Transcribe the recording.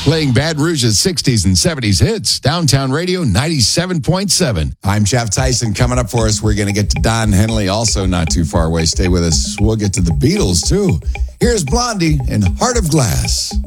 Playing Baton Rouge's 60s and 70s hits. Downtown Radio 97.7. I'm Jeff Tyson. Coming up for us, we're going to get to Don Henley, also not too far away. Stay with us. We'll get to the Beatles, too. Here's Blondie and Heart of Glass.